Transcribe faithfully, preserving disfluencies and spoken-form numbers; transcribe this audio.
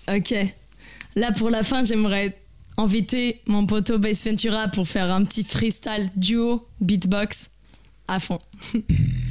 Ok. Là, pour la fin, j'aimerais inviter mon poteau Bass Ventura pour faire un petit freestyle duo beatbox à fond.